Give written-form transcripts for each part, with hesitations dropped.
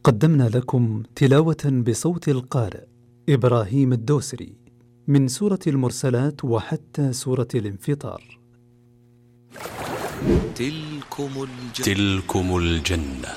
قدمنا لكم تلاوة بصوت القارئ إبراهيم الدوسري من سورة المرسلات وحتى سورة الانفطار. تلكم الجنة.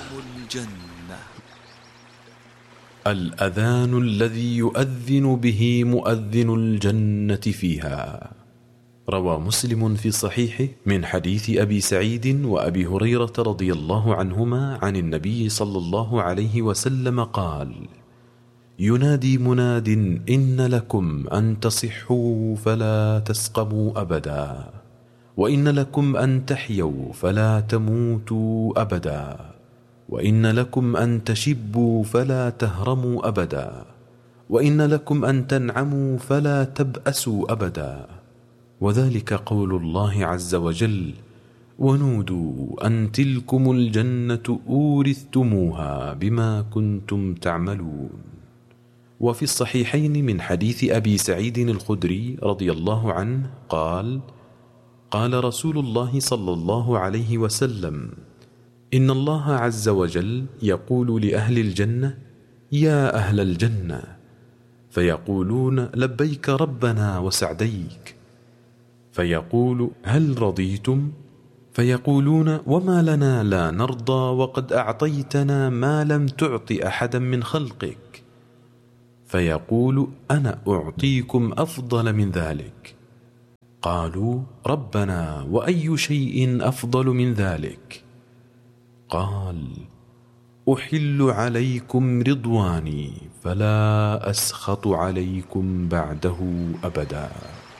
الأذان الذي يؤذن به مؤذن الجنة فيها. روى مسلم في صحيحه من حديث أبي سعيد وأبي هريرة رضي الله عنهما عن النبي صلى الله عليه وسلم قال: ينادي مناد إن لكم أن تصحوا فلا تسقموا أبدا، وإن لكم أن تحيوا فلا تموتوا أبدا، وإن لكم أن تشبوا فلا تهرموا أبدا، وإن لكم أن تنعموا فلا تبأسوا أبدا. وذلك قول الله عز وجل: ونودوا أن تلكم الجنة أورثتموها بما كنتم تعملون. وفي الصحيحين من حديث أبي سعيد الخدري رضي الله عنه قال: قال رسول الله صلى الله عليه وسلم: إن الله عز وجل يقول لأهل الجنة: يا أهل الجنة، فيقولون: لبيك ربنا وسعديك. فيقول: هل رضيتم؟ فيقولون: وما لنا لا نرضى وقد أعطيتنا ما لم تعط أحدا من خلقك. فيقول: أنا أعطيكم أفضل من ذلك. قالوا: ربنا وأي شيء أفضل من ذلك؟ قال: أحل عليكم رضواني فلا أسخط عليكم بعده أبدا.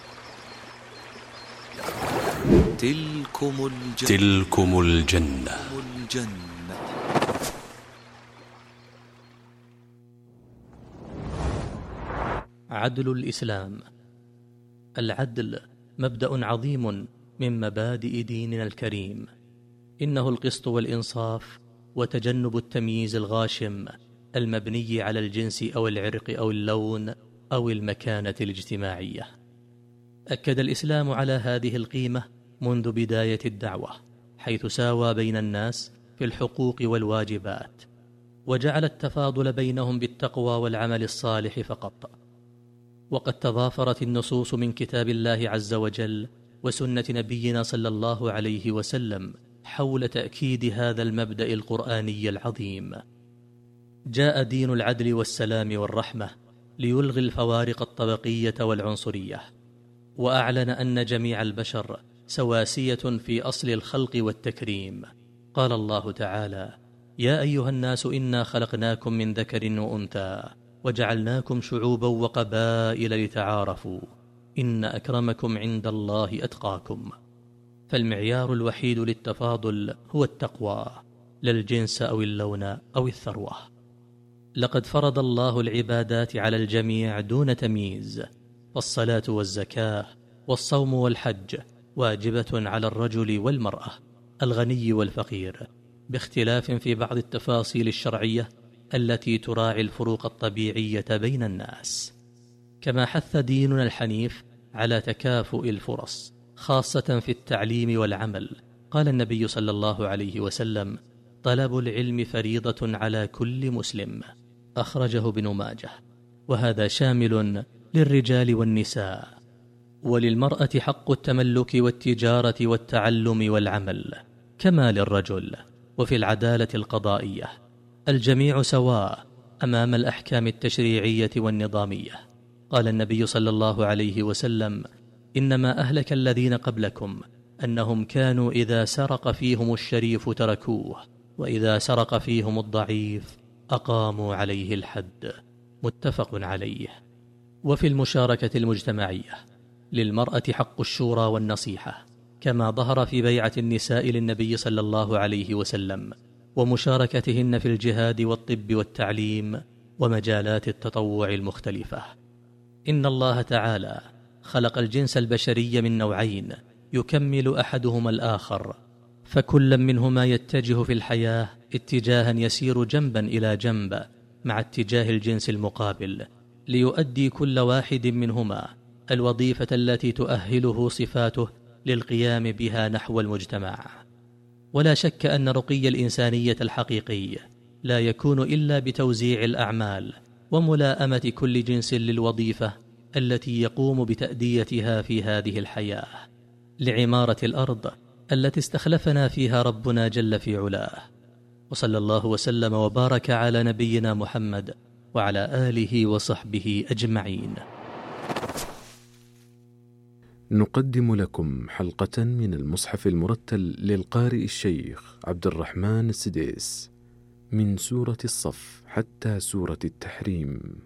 تلكم الجنة. عدل الإسلام. العدل مبدأ عظيم من مبادئ ديننا الكريم، إنه القسط والإنصاف وتجنب التمييز الغاشم المبني على الجنس أو العرق أو اللون أو المكانة الاجتماعية. أكد الإسلام على هذه القيمة منذ بداية الدعوة، حيث ساوى بين الناس في الحقوق والواجبات، وجعل التفاضل بينهم بالتقوى والعمل الصالح فقط. وقد تضافرت النصوص من كتاب الله عز وجل وسنة نبينا صلى الله عليه وسلم حول تأكيد هذا المبدأ القرآني العظيم. جاء دين العدل والسلام والرحمة ليلغي الفوارق الطبقية والعنصرية، وأعلن أن جميع البشر سواسية في أصل الخلق والتكريم. قال الله تعالى: يا أيها الناس إنا خلقناكم من ذكر وأنثى وجعلناكم شعوبا وقبائل لتعارفوا إن أكرمكم عند الله أتقاكم. فالمعيار الوحيد للتفاضل هو التقوى، لا الجنس أو اللون أو الثروة. لقد فرض الله العبادات على الجميع دون تمييز، فالصلاة والزكاة والصوم والحج واجبة على الرجل والمرأة، الغني والفقير، باختلاف في بعض التفاصيل الشرعية التي تراعي الفروق الطبيعية بين الناس. كما حث ديننا الحنيف على تكافؤ الفرص، خاصة في التعليم والعمل. قال النبي صلى الله عليه وسلم: طلب العلم فريضة على كل مسلم، أخرجه ابن ماجه. وهذا شامل للرجال والنساء. وللمرأة حق التملك والتجارة والتعلم والعمل كما للرجل. وفي العدالة القضائية الجميع سواء أمام الأحكام التشريعية والنظامية. قال النبي صلى الله عليه وسلم: إنما أهلك الذين قبلكم أنهم كانوا إذا سرق فيهم الشريف تركوه، وإذا سرق فيهم الضعيف أقاموا عليه الحد. متفق عليه. وفي المشاركة المجتمعية للمرأة حق الشورى والنصيحة، كما ظهر في بيعة النساء للنبي صلى الله عليه وسلم، ومشاركتهن في الجهاد والطب والتعليم ومجالات التطوع المختلفة. إن الله تعالى خلق الجنس البشري من نوعين يكمل أحدهما الآخر، فكل منهما يتجه في الحياة اتجاها يسير جنبا إلى جنب مع اتجاه الجنس المقابل، ليؤدي كل واحد منهما الوظيفة التي تؤهله صفاته للقيام بها نحو المجتمع. ولا شك أن رقي الإنسانية الحقيقي لا يكون إلا بتوزيع الأعمال وملائمة كل جنس للوظيفة التي يقوم بتأديتها في هذه الحياة، لعمارة الأرض التي استخلفنا فيها ربنا جل في علاه. وصلى الله وسلم وبارك على نبينا محمد وعلى آله وصحبه أجمعين. نقدم لكم حلقة من المصحف المرتل للقارئ الشيخ عبد الرحمن السديس من سورة الصف حتى سورة التحريم.